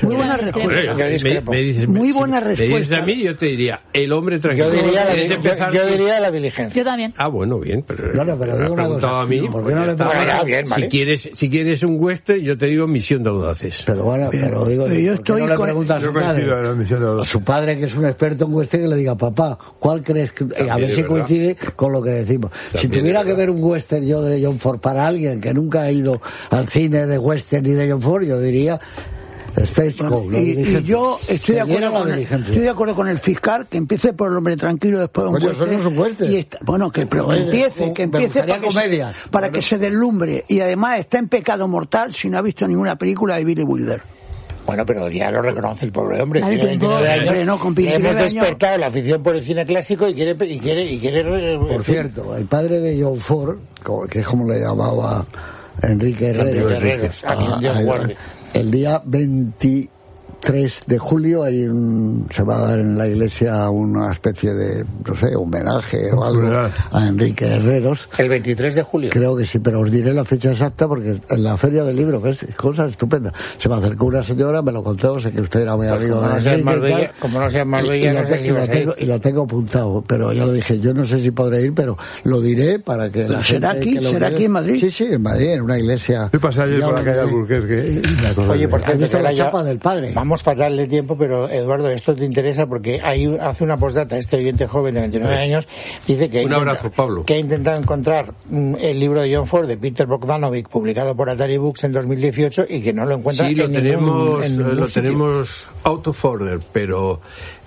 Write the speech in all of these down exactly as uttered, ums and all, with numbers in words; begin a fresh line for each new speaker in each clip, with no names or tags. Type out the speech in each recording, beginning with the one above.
Muy buena respuesta.
Me, me dices,
Muy
si
buena respuesta.
Me dices a mí, yo te diría, el hombre tranquilo.
Yo diría, la,
empezar
yo, yo diría la diligencia.
Yo también.
Ah, bueno, bien, pero,
no, no, pero
me
digo
has preguntado
cosa,
a mí.
¿por
Pues
qué no
ya
le
está.
pagas?
Ah, bien, vale.
Si quieres, si quieres un western, yo te digo Misión de Audaces.
Pero bueno, pero digo,
Pero yo
¿por qué
estoy
no le
con-
preguntas a
Yo
su padre?
coincido en la misión de
A
Audaces.
su padre, que es un experto en western, que le diga, papá, ¿cuál crees que...? Eh, a ver
es
si
verdad.
coincide con lo que decimos. Si
También
tuviera
es
que
verdad.
ver un western yo de John Ford para alguien que nunca ha ido al cine de western ni de John Ford, yo diría Stagecoach.
Bueno,
la
y, y
diligencia.
yo estoy de,
Que diera
acuerdo
la
con el,
diligencia.
estoy de acuerdo con el fiscal, que empiece por el hombre tranquilo, después un
Coño, eso no es un western.
y está- bueno, que, pero que
Oye,
empiece, que
me
empiece
gustaría
para, que se,
comedia.
para
Bueno.
que se deslumbre. Y además está en pecado mortal si no ha visto ninguna película de Billy Wilder.
Bueno, pero ya lo reconoce el pobre hombre.
Dale
Tiene
tiempo.
veintinueve años.
Hombre, no, con
Le
veintinueve
hemos
años.
despertado la afición por el cine clásico y quiere... Y quiere, y quiere
Por cierto, el padre de John Ford, como- que es como le llamaba Enrique Herrero,
Enrique Herreros, a quien Dios
ah,
guarde.
el día veintitrés de julio hay un, se va a dar en la iglesia una especie de, no sé, homenaje o algo
Funeral.
a Enrique Herreros.
El veintitrés de julio.
Creo que sí, pero os diré la fecha exacta porque en la feria del libro, que es cosa estupenda, se me acercó una señora, me lo contó, sé que usted era muy
Pues
amigo
como
de
no seas
Enrique
más
y tal,
bella- como no seas más
y-
bella,
y,
no
lo
sé
te-
si
y lo
vas a ir.
tengo, y lo tengo apuntado, pero ya lo dije, yo no sé si podré ir, pero lo diré para que la
¿Será
gente
aquí?
que lo
¿Será
quiera-
aquí en Madrid?
Sí, sí, en Madrid, en una iglesia.
Yo pasé ayer
Ya
por la
lo
calle
diré.
Alburquerque y me acordé
Oye,
de
por
ella.
¿Has
cierto,
visto
que
la
ahora ya-
chapa del padre?
Vamos fatal de tiempo, pero Eduardo, esto te interesa porque hay, hace una postdata este oyente joven de veintinueve años, dice que ha
Un
intenta-
abrazo, Pablo.
que ha intentado encontrar mm, el libro de John Ford de Peter Bogdanovich publicado por Atari Books en dos mil dieciocho y que no lo encuentra
Sí, lo
en ningún,
tenemos,
en ningún
lo
sitio.
tenemos out of order, pero,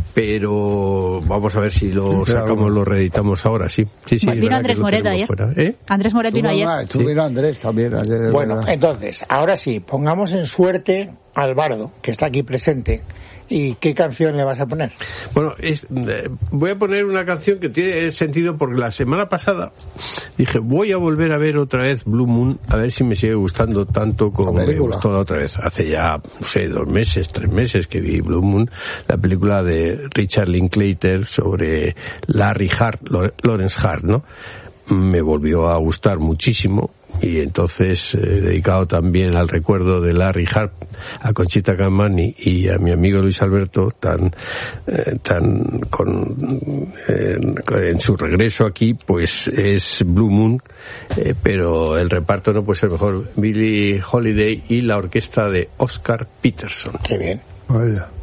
pero vamos a ver si lo sacamos, lo reeditamos ahora, sí. Sí, sí, es
Vino
verdad
Andrés
que lo
Moret
tenemos
ayer.
fuera. ¿Eh?
Andrés Moret vino
Estuvo
ayer.
ma- Estuvieron Andrés también ayer. es
Bueno,
verdad.
entonces, ahora sí, pongamos en suerte al bardo, que está aquí presente. ¿Y qué canción le vas a poner?
Bueno, es, eh, voy a poner una canción que tiene sentido porque la semana pasada dije, voy a volver a ver otra vez Blue Moon, a ver si me sigue gustando tanto como
La
me
película.
gustó la otra vez. Hace ya, no sé, dos meses, tres meses que vi Blue Moon, la película de Richard Linklater sobre Larry Hart, Lo- Lawrence Hart, ¿no? Me volvió a gustar muchísimo y entonces eh, dedicado también al recuerdo de Larry Hart, a Conchita Camani y a mi amigo Luis Alberto, tan eh, tan con eh, en su regreso aquí, pues es Blue Moon, eh, pero el reparto no puede ser mejor. Billie Holiday y la orquesta de Oscar Peterson.
Qué bien.
Vaya.